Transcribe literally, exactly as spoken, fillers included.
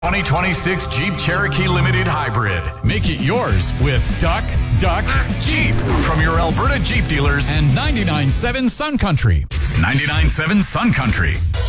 twenty twenty-six Jeep Cherokee Limited Hybrid. Make it yours with Duck, Duck, Jeep from your Alberta Jeep dealers and ninety-nine point seven Sun Country. ninety-nine point seven Sun Country.